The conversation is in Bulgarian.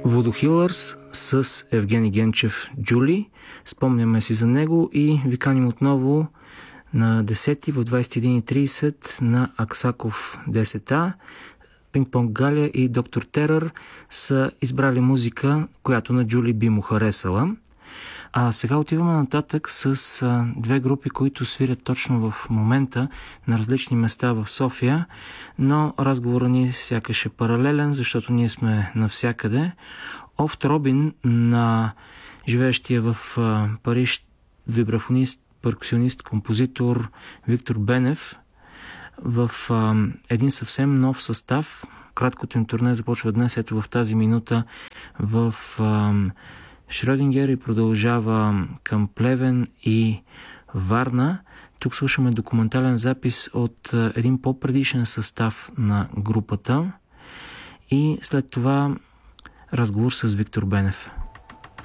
Водохилърс с Евгений Генчев Джули. Спомняме си за него и ви каним отново на 10 в 21:30 на Аксаков 10А. Пинг-понг Галя и Доктор Терър са избрали музика, която на Джули би му харесала. А сега отиваме нататък с две групи, които свирят точно в момента на различни места в София, но разговорът ни сякаш е паралелен, защото ние сме навсякъде. Офт Робин на живеещия в Париж вибрафонист, перкусионист, композитор Виктор Бенев в един съвсем нов състав. Краткото им турне започва днес, ето в тази минута в Шрёдингер и продължава към Плевен и Варна. Тук слушаме документален запис от един по-предишен състав на групата и след това разговор с Виктор Бенев.